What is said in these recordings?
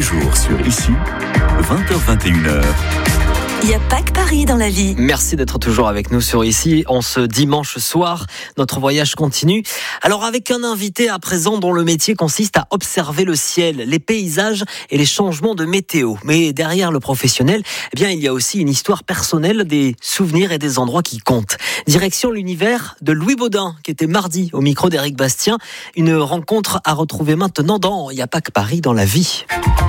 jour sur Ici, 20h-21h. Il n'y a pas que Paris dans la vie. Merci d'être toujours avec nous sur Ici. En ce dimanche soir, notre voyage continue. Alors avec un invité à présent dont le métier consiste à observer le ciel, les paysages et les changements de météo. Mais derrière le professionnel, il y a aussi une histoire personnelle, des souvenirs et des endroits qui comptent. Direction l'univers de Louis Baudin, qui était mardi au micro d'Éric Bastien. Une rencontre à retrouver maintenant dans Il n'y a pas que Paris dans la vie.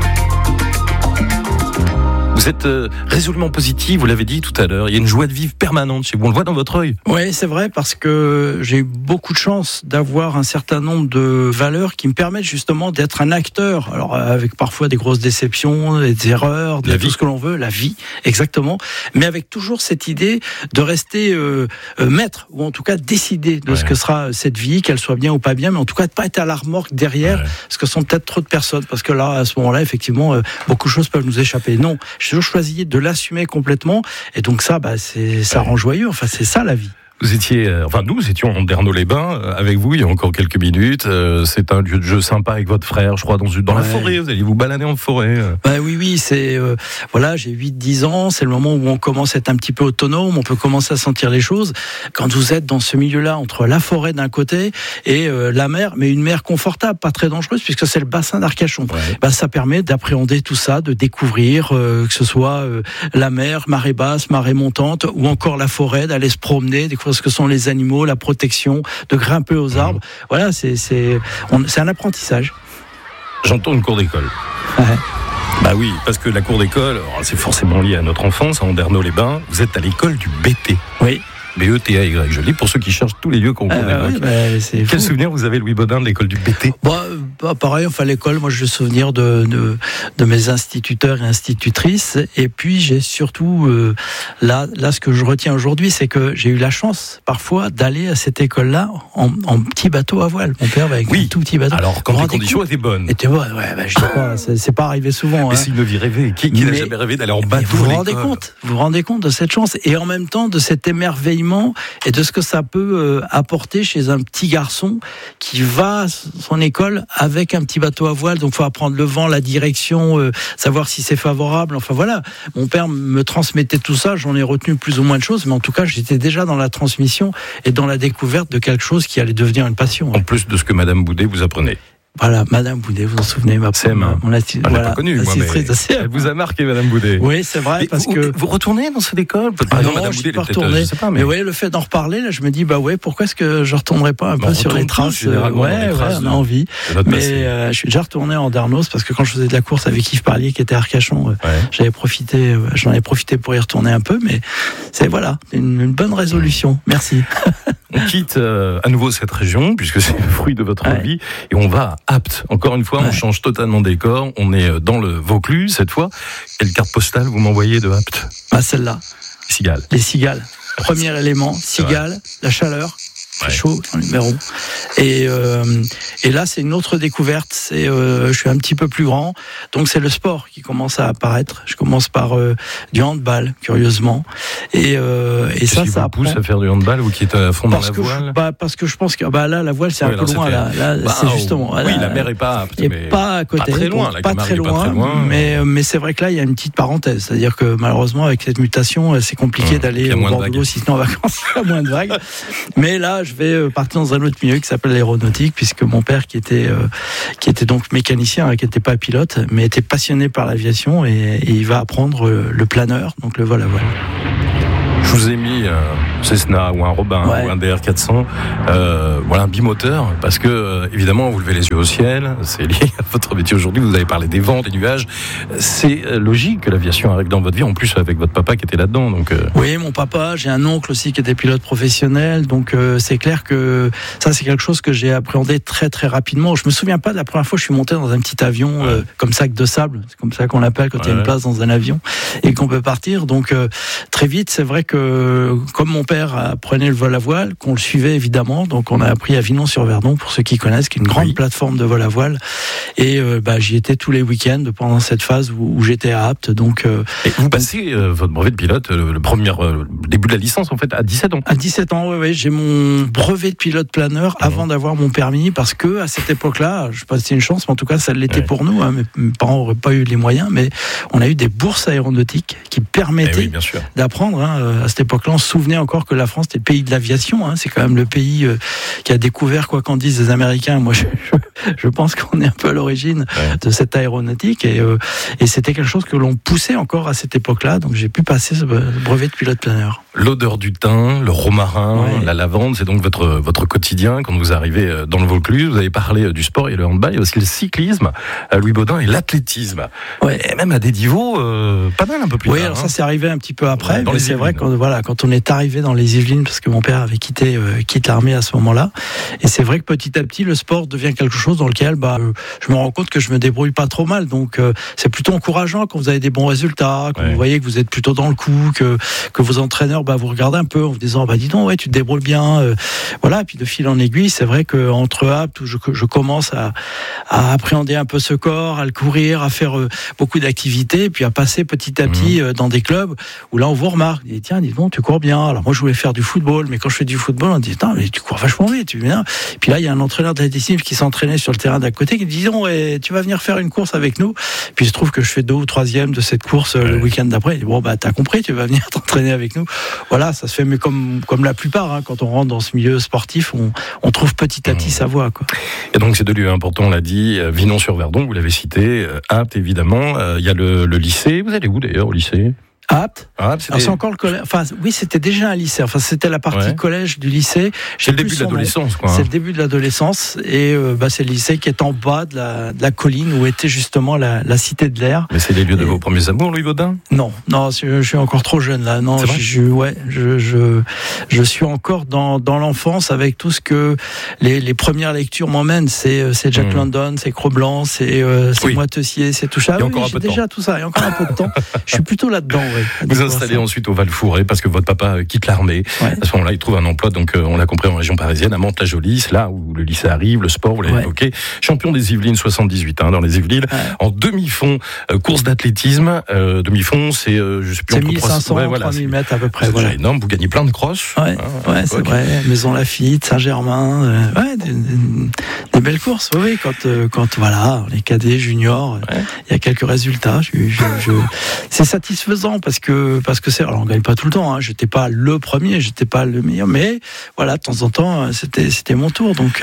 Vous êtes résolument positif, vous l'avez dit tout à l'heure. Il y a une joie de vivre permanente chez vous. On le voit dans votre œil. Oui, c'est vrai, parce que j'ai eu beaucoup de chance d'avoir un certain nombre de valeurs qui me permettent justement d'être un acteur. Alors, avec parfois des grosses déceptions, des erreurs, tout ce que l'on veut, la vie, exactement. Mais avec toujours cette idée de rester maître, ou en tout cas décider de ce que sera cette vie, qu'elle soit bien ou pas bien, mais en tout cas de pas être à la remorque derrière, parce que ce sont peut-être trop de personnes. Parce que là, à ce moment-là, effectivement, beaucoup de choses peuvent nous échapper. Non, j'ai toujours choisi de l'assumer complètement, et donc ça rend joyeux. Enfin, c'est ça la vie. Nous étions en Dernault-les-Bains avec vous il y a encore quelques minutes. C'est un lieu de jeu sympa avec votre frère, je crois, dans la forêt. Vous allez vous balader en forêt. Oui, c'est j'ai 8-10 ans, c'est le moment où on commence à être un petit peu autonome, on peut commencer à sentir les choses. Quand vous êtes dans ce milieu-là, entre la forêt d'un côté et la mer, mais une mer confortable, pas très dangereuse, puisque c'est le bassin d'Arcachon. Ça permet d'appréhender tout ça, de découvrir que ce soit la mer, marée basse, marée montante, ou encore la forêt, d'aller se promener, découvrir ce que sont les animaux, la protection, de grimper aux arbres. Voilà, c'est un apprentissage. J'entends une cour d'école. Ouais. Bah oui, parce que la cour d'école, c'est forcément lié à notre enfance, en Dernault-les-Bains. Vous êtes à l'école du BT. Oui. BETAY, je le dis pour ceux qui cherchent tous les lieux qu'on connaît. Quel souvenir vous avez, Louis Baudin, de l'école du BT? Pareil, l'école, moi j'ai le souvenir de mes instituteurs et institutrices, et puis j'ai surtout là ce que je retiens aujourd'hui, c'est que j'ai eu la chance parfois d'aller à cette école-là en petit bateau à voile. Mon père avec un tout petit bateau. Alors quand les conditions étaient bonnes. Je dis pas, c'est pas arrivé souvent. Mais c'est une vie rêvée. Qui n'a jamais rêvé d'aller en bateau? Vous vous rendez compte de cette chance, et en même temps de cet émerveillement et de ce que ça peut apporter chez un petit garçon qui va à son école avec un petit bateau à voile. Donc il faut apprendre le vent, la direction, savoir si c'est favorable. Enfin voilà, mon père me transmettait tout ça, j'en ai retenu plus ou moins de choses, mais en tout cas j'étais déjà dans la transmission et dans la découverte de quelque chose qui allait devenir une passion. En plus de ce que Madame Boudet vous apprenait. Voilà, Madame Boudet, vous vous en souvenez, je l'ai pas connue, moi, mais elle vous a marqué, Madame Boudet. Oui, c'est vrai, parce que vous retournez dans cette école. Non, Madame Boudet, pas retourné. Mais le fait d'en reparler, là, je me dis, pourquoi est-ce que je retournerai pas un peu sur les traces? On a envie. Mais je suis déjà retourné en Darnos, parce que quand je faisais de la course avec Yves Parlier, qui était à Arcachon, j'en ai profité pour y retourner un peu, mais c'est une bonne résolution. Merci. On quitte à nouveau cette région, puisque c'est le fruit de votre vie, et on va à Apt. Encore une fois, on change totalement de décor. On est dans le Vaucluse cette fois. Quelle carte postale vous m'envoyez de Apt? Celle-là. Cigales. Les cigales. Premier élément, cigales, la chaleur. Très chaud dans les Mérons. Et là, c'est une autre découverte. Je suis un petit peu plus grand, donc c'est le sport qui commence à apparaître. Je commence par du handball, curieusement, et ça vous pousse à faire du handball, ou qui est à fond dans la voile? Parce que je pense que là, la voile, c'est un peu loin. Là, c'est justement. La mer est pas apte, mais pas à côté, pas très loin. Pas très loin. Mais c'est vrai que là, il y a une petite parenthèse, c'est-à-dire que malheureusement, avec cette mutation, c'est compliqué d'aller au Bordeaux, si ce n'est en vacances, il y a moins de vagues. Mais là, je vais partir dans un autre milieu qui s'appelle l'aéronautique, puisque mon père, qui était donc mécanicien, qui n'était pas pilote, mais était passionné par l'aviation, et il va apprendre le planeur, donc le vol à voile. Je vous ai mis un Cessna ou un Robin ou un DR400, un bimoteur, parce que évidemment vous levez les yeux au ciel, c'est lié à votre métier aujourd'hui. Vous avez parlé des vents, des nuages. C'est logique que l'aviation arrive dans votre vie, en plus avec votre papa qui était là-dedans. Donc oui, mon papa, j'ai un oncle aussi qui était pilote professionnel, donc c'est clair que ça, c'est quelque chose que j'ai appréhendé très très rapidement. Je me souviens pas de la première fois que je suis monté dans un petit avion comme sac de sable, c'est comme ça qu'on l'appelle quand il y a une place dans un avion et qu'on peut partir. Donc très vite, c'est vrai que comme mon père apprenait le vol à voile, qu'on le suivait évidemment, donc on a appris à Vinon-sur-Verdon, pour ceux qui connaissent, qui est une grande plateforme de vol à voile. Et j'y étais tous les week-ends pendant cette phase où j'étais apte. Donc, et vous passez votre brevet de pilote, le premier début de la licence en fait, à 17 ans. À 17 ans, oui, j'ai mon brevet de pilote planeur avant d'avoir mon permis, parce que à cette époque-là, je sais pas si c'est une chance, mais en tout cas ça l'était pour nous. Hein, mes parents n'auraient pas eu les moyens, mais on a eu des bourses aéronautiques qui permettaient d'apprendre. Hein, à cette époque-là, on se souvenait encore que la France était le pays de l'aviation. Hein, c'est quand même le pays qui a découvert, quoi qu'en disent les Américains. Moi, je pense qu'on est un peu à l'origine de cette aéronautique, et c'était quelque chose que l'on poussait encore à cette époque-là. Donc j'ai pu passer ce brevet de pilote planeur. L'odeur du thym, le romarin, la lavande, c'est donc votre quotidien quand vous arrivez dans le Vaucluse. Vous avez parlé du sport et le handball, il y a aussi le cyclisme, Louis Baudin, et l'athlétisme. Et même à des niveaux pas mal un peu plus tard. Oui, alors ça c'est arrivé un petit peu après, mais c'est vrai quand on est arrivé dans les Yvelines, parce que mon père avait quitté l'armée à ce moment-là, et c'est vrai que petit à petit le sport devient quelque chose dans lequel je me rends compte que je me débrouille pas trop mal, donc c'est plutôt encourageant quand vous avez des bons résultats, quand vous voyez que vous êtes plutôt dans le coup, que vos entraîneurs vous regardent un peu en vous disant dis donc tu te débrouilles bien, voilà. Puis de fil en aiguille, c'est vrai que entre aptes où je commence à appréhender un peu ce corps, à le courir, à faire beaucoup d'activités, et puis à passer petit à petit dans des clubs où là on vous remarque, tiens dis donc tu cours bien. Alors moi je voulais faire du football, mais quand je fais du football on dit mais tu cours vachement vite, tu viens. Et puis là il y a un entraîneur d'athlétisme qui s'entraînait sur le terrain d'à côté qui dit tu vas venir faire une course avec nous. Puis il se trouve que je fais 2 ou 3e de cette course le week-end d'après. Il dit t'as compris, tu vas venir t'entraîner avec nous. Voilà, ça se fait, mais comme la plupart, hein, quand on rentre dans ce milieu sportif, on trouve petit à petit sa voie, quoi. Et donc ces 2 lieux importants, on l'a dit, Vinon-sur-Verdon, vous l'avez cité, Apt évidemment, il y a le lycée. Vous allez où d'ailleurs au lycée ? Apt. C'est encore le collège. Enfin, oui, c'était déjà un lycée. Enfin, c'était la partie collège du lycée. C'est le début de l'adolescence, quoi. C'est le début de l'adolescence, et c'est le lycée qui est en bas de la colline où était justement la Cité de l'Air. Mais c'est les lieux de vos premiers amours, Louis Baudin ? Non, je suis encore trop jeune là. Non, je suis encore dans l'enfance, avec tout ce que les premières lectures m'emmènent. C'est Jack London, c'est Cro-Blanc, c'est Moi Tessier, c'est tout ça. J'ai déjà tout ça. Il y a encore un peu de temps. Je suis plutôt là-dedans. Vous installez ensuite au Val-Fouré parce que votre papa quitte l'armée. À ce moment-là, il trouve un emploi, donc on l'a compris, en région parisienne, à Mantes-la-Jolie. C'est là où le lycée arrive, le sport, vous l'avez évoqué. Champion des Yvelines 78, dans les Yvelines. En demi-fond, course d'athlétisme. Demi-fond, c'est je sais plus, c'est 1500, 3000 mètres à peu près. C'est déjà énorme. Vous gagnez plein de crosses. C'est vrai. Maison Lafitte, Saint-Germain. Des belles courses. Oui, quand les cadets, juniors, il y a quelques résultats. C'est satisfaisant parce que alors on gagne pas tout le temps. J'étais pas le premier, j'étais pas le meilleur, mais voilà, de temps en temps, c'était mon tour. Donc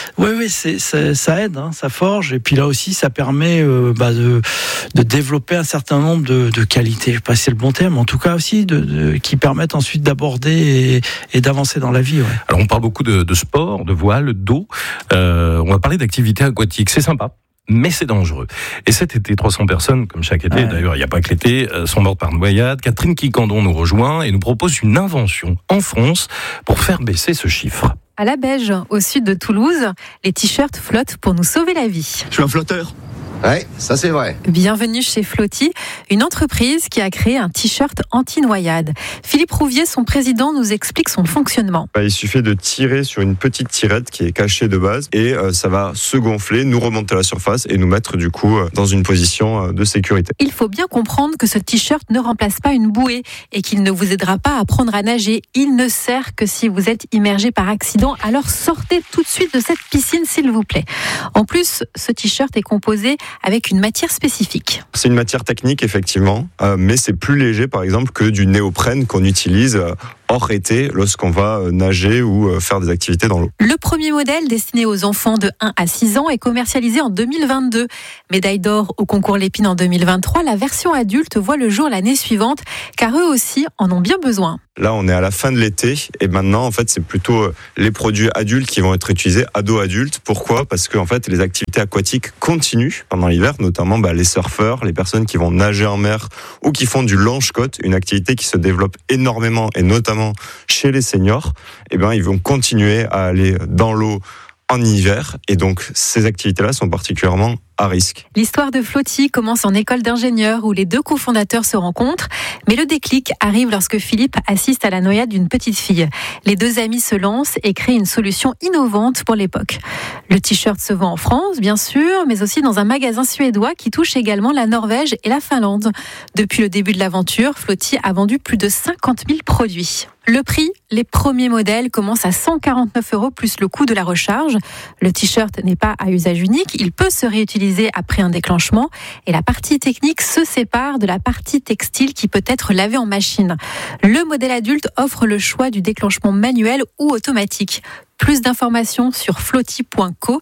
ça aide, ça forge. Et puis là aussi, ça permet de développer un certain nombre de qualités. Je sais pas si c'est le bon terme, en tout cas aussi qui permettent ensuite d'aborder et d'avancer dans la vie. Alors on parle beaucoup de sport, de voile, d'eau. On va parler d'activités aquatiques. C'est sympa, mais c'est dangereux. Et cet été, 300 personnes, comme chaque été, d'ailleurs il n'y a pas que l'été, sont mortes par noyade. Catherine Quiquendon nous rejoint et nous propose une invention en France pour faire baisser ce chiffre. À la Beige, au sud de Toulouse, les t-shirts flottent pour nous sauver la vie. Je suis un flotteur. Ouais, ça c'est vrai. Bienvenue chez Flotti, une entreprise qui a créé un t-shirt anti-noyade. Philippe Rouvier, son président, nous explique son fonctionnement. Il suffit de tirer sur une petite tirette qui est cachée de base et ça va se gonfler, nous remonter à la surface et nous mettre du coup dans une position de sécurité. Il faut bien comprendre que ce t-shirt ne remplace pas une bouée et qu'il ne vous aidera pas à apprendre à nager. Il ne sert que si vous êtes immergé par accident, alors sortez tout de suite de cette piscine s'il vous plaît. En plus, ce t-shirt est composé avec une matière spécifique. C'est une matière technique effectivement, mais c'est plus léger par exemple que du néoprène qu'on utilise hors été lorsqu'on va nager ou faire des activités dans l'eau. Le premier modèle destiné aux enfants de 1 à 6 ans est commercialisé en 2022. Médaille d'or au concours Lépine en 2023, la version adulte voit le jour l'année suivante, car eux aussi en ont bien besoin. Là, on est à la fin de l'été et maintenant, en fait, c'est plutôt les produits adultes qui vont être utilisés, ados-adultes. Pourquoi ? Parce que en fait, les activités aquatiques continuent pendant l'hiver, notamment les surfeurs, les personnes qui vont nager en mer ou qui font du longe-côte, une activité qui se développe énormément et notamment chez les seniors. Ils vont continuer à aller dans l'eau en hiver et donc ces activités-là sont particulièrement à risque. L'histoire de Flotti commence en école d'ingénieur où les deux cofondateurs se rencontrent. Mais le déclic arrive lorsque Philippe assiste à la noyade d'une petite fille. Les deux amis se lancent et créent une solution innovante pour l'époque. Le t-shirt se vend en France, bien sûr, mais aussi dans un magasin suédois qui touche également la Norvège et la Finlande. Depuis le début de l'aventure, Flotti a vendu plus de 50 000 produits. Le prix, les premiers modèles commencent à 149 € plus le coût de la recharge. Le t-shirt n'est pas à usage unique, il peut se réutiliser après un déclenchement et la partie technique se sépare de la partie textile qui peut être lavée en machine. Le modèle adulte offre le choix du déclenchement manuel ou automatique. Plus d'informations sur flotti.co,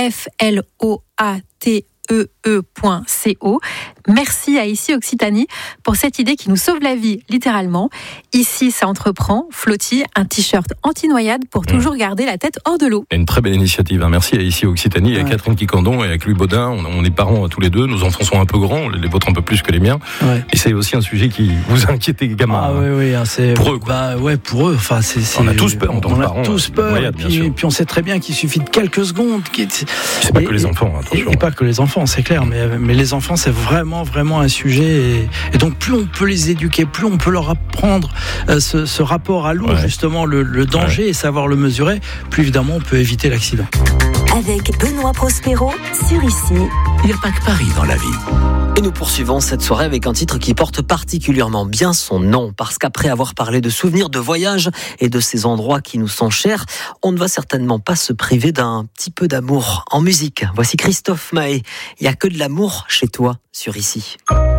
FLOATE.co. Merci à Ici Occitanie pour cette idée qui nous sauve la vie, littéralement. Ici, ça entreprend. Flotti, un t-shirt anti-noyade pour toujours garder la tête hors de l'eau. Une très belle initiative. Merci à Ici Occitanie, à Catherine Quicandon et à Louis Baudin. On est parents tous les deux. Nos enfants sont un peu grands, les vôtres un peu plus que les miens. Ouais. Et c'est aussi un sujet qui vous inquiète les gamins. Ah oui, c'est pour eux. Quoi. Pour eux. Enfin, on a tous peur en tant que parents. On a tous peur. Noyade, et puis on sait très bien qu'il suffit de quelques secondes. C'est pas que les enfants, attention. Et pas que les enfants, c'est clair. Mais les enfants, c'est vraiment un sujet. Et donc, plus on peut les éduquer, plus on peut leur apprendre ce rapport à l'eau, justement, le danger et savoir le mesurer, plus évidemment on peut éviter l'accident. Avec Benoît Prospero sur Ici. Il n'y a pas que Paris dans la vie. Et nous poursuivons cette soirée avec un titre qui porte particulièrement bien son nom, parce qu'après avoir parlé de souvenirs de voyage et de ces endroits qui nous sont chers, on ne va certainement pas se priver d'un petit peu d'amour en musique. Voici Christophe Maé. Il n'y a que de l'amour chez toi sur Ici.